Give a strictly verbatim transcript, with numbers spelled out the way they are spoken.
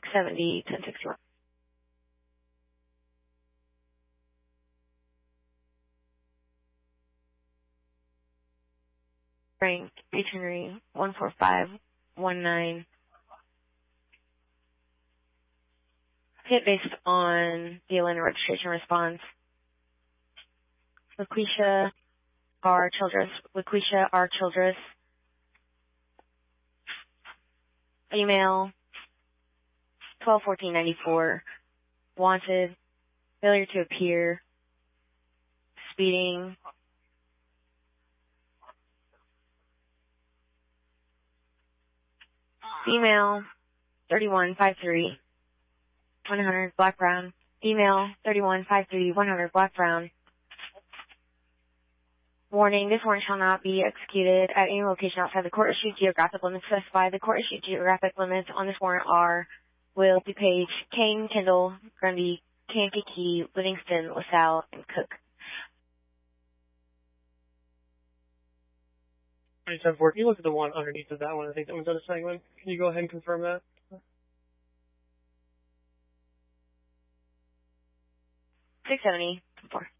seventy, ten sixty-one. Frank, H. Henry, one four five one nine. Hit based on the Atlanta registration response. LaQuisha R. Childress. LaQuisha R. Childress. Email twelve fourteen ninety-four. Wanted. Failure to appear. Speeding. Female thirty-one fifty-three one hundred black brown. Female thirty-one fifty-three one hundred black brown. Warning, this warrant shall not be executed at any location outside the court-issued geographic limits specified. The court-issued geographic limits on this warrant are Will, DuPage, Kane, Kendall, Grundy, Kankakee, Livingston, LaSalle, and Cook. twenty-seven four, can you look at the one underneath of that one? I think that one's out of Sangamon. Can you go ahead and confirm that? six seventy, four.